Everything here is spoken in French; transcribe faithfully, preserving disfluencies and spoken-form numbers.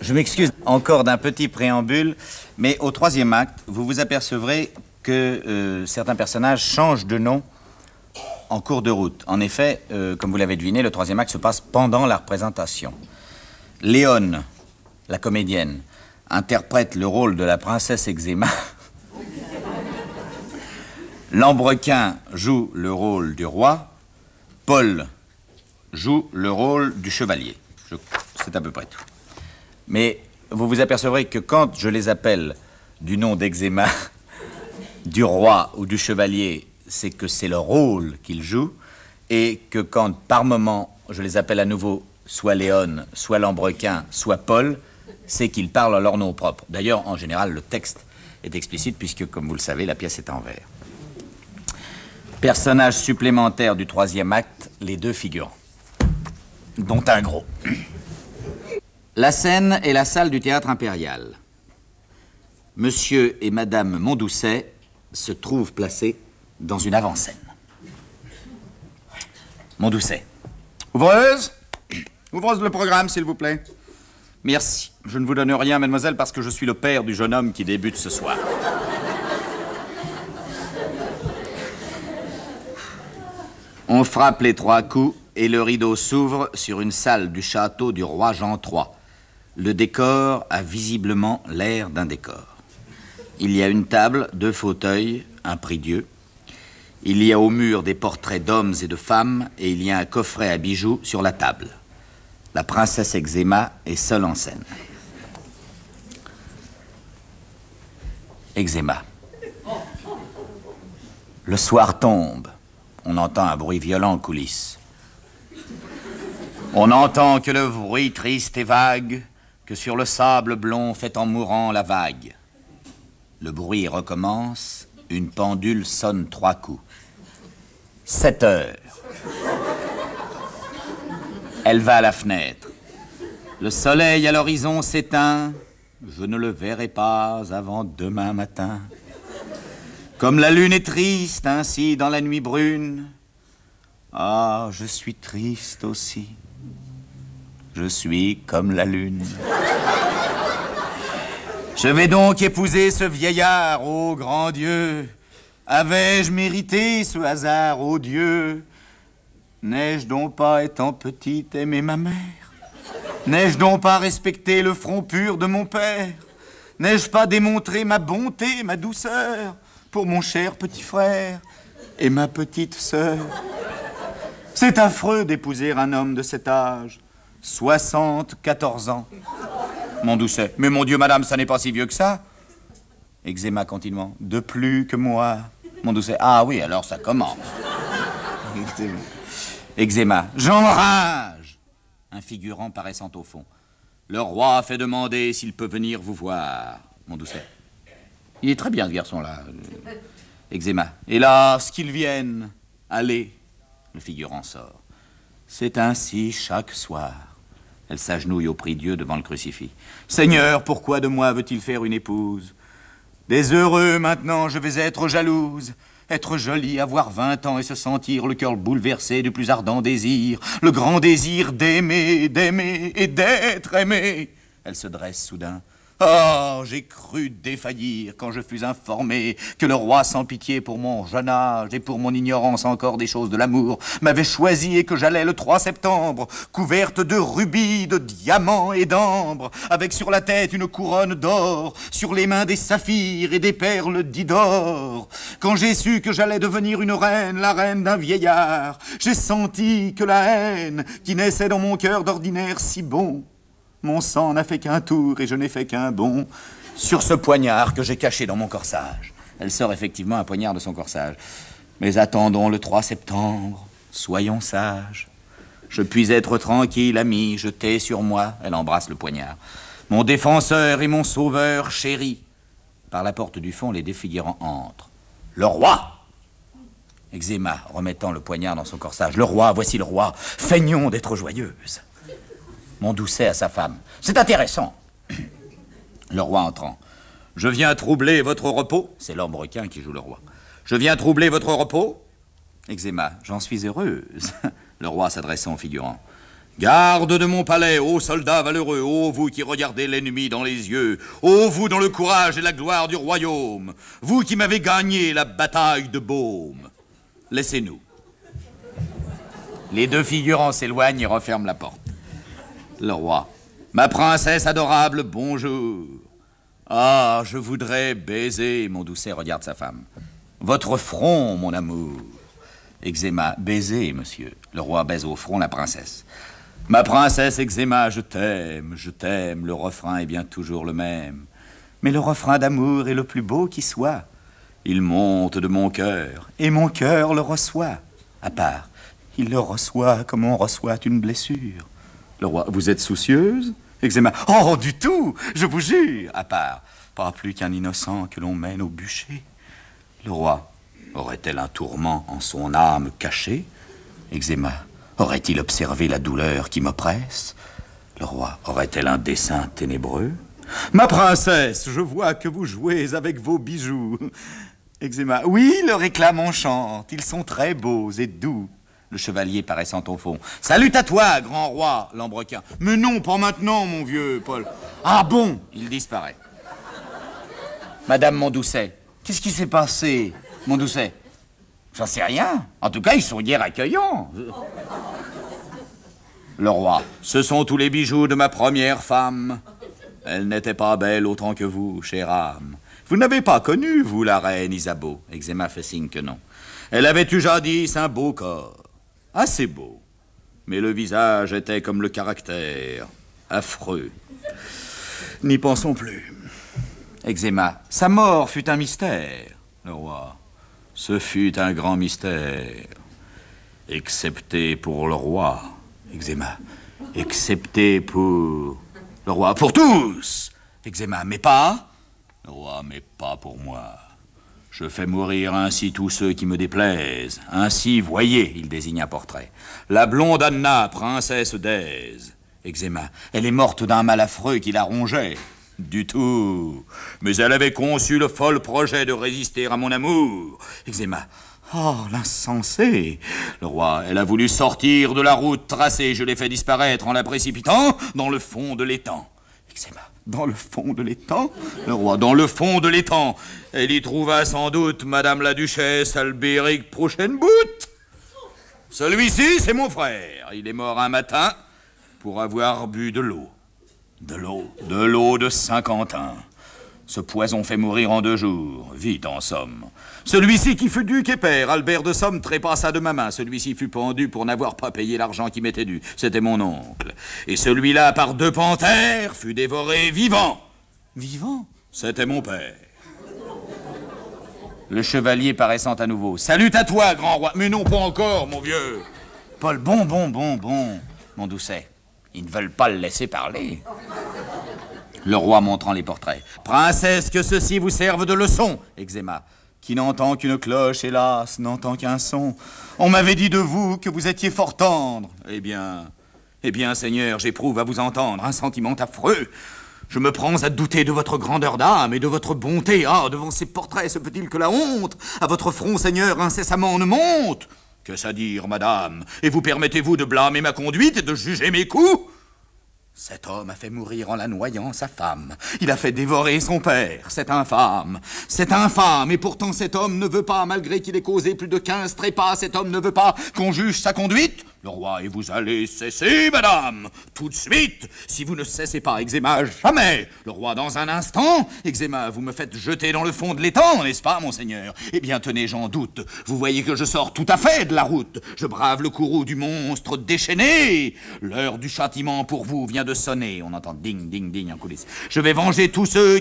Je m'excuse encore d'un petit préambule, mais au troisième acte, vous vous apercevrez que euh, certains personnages changent de nom en cours de route. En effet, euh, comme vous l'avez deviné, le troisième acte se passe pendant la représentation. Léone, la comédienne, interprète le rôle de la princesse Eczéma. Lambrequin joue le rôle du roi. Paul joue le rôle du chevalier. Je... C'est à peu près tout. Mais vous vous apercevrez que quand je les appelle du nom d'Eczéma, du roi ou du chevalier, c'est que c'est le rôle qu'ils jouent, et que quand, par moment, je les appelle à nouveau soit Léone, soit Lambrequin, soit Paul, c'est qu'ils parlent à leur nom propre. D'ailleurs, en général, le texte est explicite, puisque, comme vous le savez, la pièce est en vers. Personnage supplémentaire du troisième acte, les deux figurants, dont un gros. La scène est la salle du théâtre impérial. Monsieur et Madame Mondoucet se trouvent placés dans une avant-scène. Mondoucet. Ouvreuse, ouvreuse le programme, s'il vous plaît. Merci. Je ne vous donne rien, mademoiselle, parce que je suis le père du jeune homme qui débute ce soir. On frappe les trois coups et le rideau s'ouvre sur une salle du château du roi Jean trois. Le décor a visiblement l'air d'un décor. Il y a une table, deux fauteuils, un prie-dieu. Il y a au mur des portraits d'hommes et de femmes et il y a un coffret à bijoux sur la table. La princesse Eczéma est seule en scène. Eczéma. Le soir tombe. On entend un bruit violent en coulisses. On n'entend que le bruit triste et vague que sur le sable blond fait en mourant la vague. Le bruit recommence, une pendule sonne trois coups. Sept heures. Elle va à la fenêtre. Le soleil à l'horizon s'éteint. Je ne le verrai pas avant demain matin. Comme la lune est triste, ainsi dans la nuit brune. Ah, je suis triste aussi. Je suis comme la lune. Je vais donc épouser ce vieillard, ô grand Dieu. Avais-je mérité ce hasard, ô Dieu? N'ai-je donc pas, étant petite, aimé ma mère? N'ai-je donc pas respecté le front pur de mon père? N'ai-je pas démontré ma bonté, ma douceur pour mon cher petit frère et ma petite sœur? C'est affreux d'épouser un homme de cet âge. soixante-quatorze ans. Mondoucet. Mais mon Dieu, madame, ça n'est pas si vieux que ça. Eczéma continuant. De plus que moi. Mondoucet. Ah oui, alors ça commence. Eczéma. J'enrage. Un figurant paraissant au fond. Le roi fait demander s'il peut venir vous voir. Mondoucet. Il est très bien, ce garçon-là. Eczéma. Hélas, qu'il vienne. Allez. Le figurant sort. C'est ainsi chaque soir. Elle s'agenouille au prie-dieu devant le crucifix. Seigneur, pourquoi de moi veut-il faire une épouse? Des heureux, maintenant, je vais être jalouse. Être jolie, avoir vingt ans et se sentir le cœur bouleversé du plus ardent désir. Le grand désir d'aimer, d'aimer et d'être aimé. Elle se dresse soudain. Oh, j'ai cru défaillir quand je fus informé que le roi sans pitié pour mon jeune âge et pour mon ignorance encore des choses de l'amour m'avait choisi et que j'allais le trois septembre, couverte de rubis, de diamants et d'ambre, avec sur la tête une couronne d'or, sur les mains des saphirs et des perles d'Idor. Quand j'ai su que j'allais devenir une reine, la reine d'un vieillard, j'ai senti que la haine qui naissait dans mon cœur d'ordinaire si bon, mon sang n'a fait qu'un tour et je n'ai fait qu'un bond sur ce poignard que j'ai caché dans mon corsage. Elle sort effectivement un poignard de son corsage. Mais attendons le trois septembre, soyons sages. Je puis être tranquille, ami, je tais sur moi. Elle embrasse le poignard. Mon défenseur et mon sauveur chéri. Par la porte du fond, les deux figurants entrent. Le roi! Eczéma, remettant le poignard dans son corsage. Le roi, voici le roi. Feignons d'être joyeuse. Mondoucet à sa femme. C'est intéressant. Le roi entrant. Je viens troubler votre repos. C'est Lambrequin qui joue le roi. Je viens troubler votre repos. Eczéma. J'en suis heureuse. Le roi s'adressant au figurant. Garde de mon palais, ô soldats valeureux, ô vous qui regardez l'ennemi dans les yeux, ô vous dont le courage et la gloire du royaume, vous qui m'avez gagné la bataille de Baume, laissez-nous. Les deux figurants s'éloignent et referment la porte. Le roi. Ma princesse adorable, bonjour. Ah, je voudrais baiser, mon doucet regarde sa femme. Votre front, mon amour. Eczéma, baiser, monsieur. Le roi baise au front la princesse. Ma princesse Eczéma, je t'aime, je t'aime. Le refrain est bien toujours le même. Mais le refrain d'amour est le plus beau qui soit. Il monte de mon cœur, et mon cœur le reçoit. À part, il le reçoit comme on reçoit une blessure. Le roi, vous êtes soucieuse? Eczéma, oh, du tout, je vous jure. À part, pas plus qu'un innocent que l'on mène au bûcher. Le roi, aurait-elle un tourment en son âme cachée? Eczéma, aurait-il observé la douleur qui m'oppresse? Le roi, aurait-elle un dessein ténébreux? Ma princesse, je vois que vous jouez avec vos bijoux. Eczéma, oui, le réclame enchante, ils sont très beaux et doux. Le chevalier paraissant au fond. Salut à toi, grand roi, Lambrequin. Mais non, pas maintenant, mon vieux Paul. Ah bon? Il disparaît. Madame Mondoucet, qu'est-ce qui s'est passé, Mondoucet? J'en sais rien. En tout cas, ils sont hier accueillants. Le roi. Ce sont tous les bijoux de ma première femme. Elle n'était pas belle autant que vous, chère âme. Vous n'avez pas connu, vous, la reine Isabeau? Eczéma fait signe que non. Elle avait eu jadis un beau corps. Assez beau. Mais le visage était comme le caractère. Affreux. N'y pensons plus. Eczéma. Sa mort fut un mystère. Le roi. Ce fut un grand mystère. Excepté pour le roi. Eczéma. Excepté pour... Le roi. Pour tous. Eczéma. Mais pas... Le roi. Mais pas pour moi. Je fais mourir ainsi tous ceux qui me déplaisent. Ainsi, voyez, il désigne un portrait. La blonde Anna, princesse d'Aise. Eczéma. Elle est morte d'un mal affreux qui la rongeait. Du tout. Mais elle avait conçu le fol projet de résister à mon amour. Eczéma. Oh, l'insensé. Le roi, elle a voulu sortir de la route tracée. Je l'ai fait disparaître en la précipitant dans le fond de l'étang. Eczéma. Dans le fond de l'étang? Le roi, dans le fond de l'étang. Elle y trouva sans doute Madame la Duchesse Albéric Prochaine-Boute. Celui-ci, c'est mon frère. Il est mort un matin pour avoir bu de l'eau. De l'eau. De l'eau de Saint-Quentin. Ce poison fait mourir en deux jours. Vite, en somme. Celui-ci qui fut duc et père, Albert de Somme, trépassa de ma main. Celui-ci fut pendu pour n'avoir pas payé l'argent qui m'était dû. C'était mon oncle. Et celui-là, par deux panthères, fut dévoré vivant. Vivant? C'était mon père. Le chevalier paraissant à nouveau. Salut à toi, grand roi. Mais non, pas encore, mon vieux. Paul, bon, bon, bon, bon. Mon doucet, ils ne veulent pas le laisser parler. Le roi montrant les portraits. Princesse, que ceci vous serve de leçon. Eczéma. Qui n'entend qu'une cloche, hélas, n'entend qu'un son. On m'avait dit de vous que vous étiez fort tendre. Eh bien, eh bien, Seigneur, j'éprouve à vous entendre un sentiment affreux. Je me prends à douter de votre grandeur d'âme et de votre bonté. Ah, devant ces portraits, se peut-il que la honte à votre front, Seigneur, incessamment ne monte? Qu'est-ce à dire, madame? Et vous permettez-vous de blâmer ma conduite et de juger mes coups? Cet homme a fait mourir en la noyant sa femme. Il a fait dévorer son père. C'est infâme. C'est infâme. Et pourtant cet homme ne veut pas, malgré qu'il ait causé plus de quinze trépas, cet homme ne veut pas qu'on juge sa conduite. Le roi, et vous allez cesser, madame, tout de suite. Si vous ne cessez pas, Eczéma, jamais. Le roi, dans un instant. Eczéma, vous me faites jeter dans le fond de l'étang, n'est-ce pas, monseigneur? Eh bien, tenez, j'en doute. Vous voyez que je sors tout à fait de la route. Je brave le courroux du monstre déchaîné. L'heure du châtiment pour vous vient de sonner. On entend ding, ding, ding en coulisses. Je vais venger tous ceux